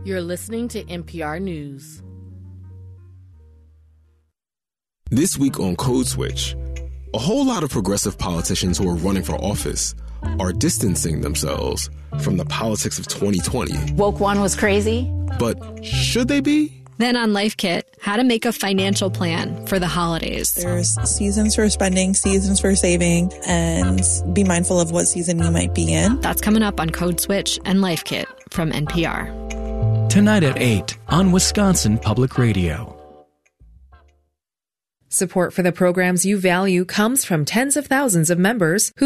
You're listening to NPR News. This week on Code Switch, a whole lot of progressive politicians who are running for office are distancing themselves from the politics of 2020. Woke one was crazy. But should they be? Then on Life Kit, how to make a financial plan for the holidays. There's seasons for spending, seasons for saving, and be mindful of what season you might be in. That's coming up on Code Switch and Life Kit from NPR. Tonight at 8 on Wisconsin Public Radio. Support for the programs you value comes from tens of thousands of members who